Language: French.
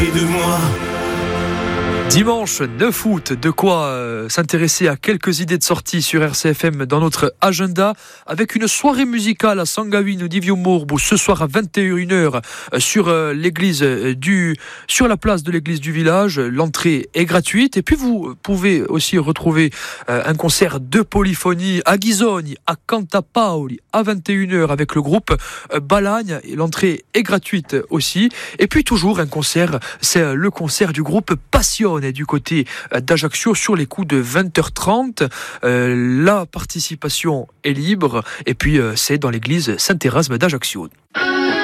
Dimanche 9 août, de quoi s'intéresser à quelques idées de sortie sur RCFM dans notre agenda, avec une soirée musicale à Sangaouin, Diviumurbu, ce soir à 21h sur la place de l'église du village. L'entrée est gratuite, et puis vous pouvez aussi retrouver un concert de polyphonie à Ghisoni, à Cantapaoli, à 21h avec le groupe Balagne. L'entrée est gratuite aussi. Et puis toujours un concert, c'est le concert du groupe Passion du côté d'Ajaccio sur les coups de 20h30. La participation est libre, et puis c'est dans l'église Saint-Erasme d'Ajaccio.